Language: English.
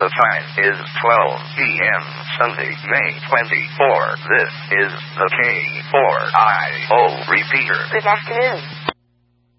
The time is 12 p.m. Sunday, May 24. This is the K4IO repeater. Good afternoon.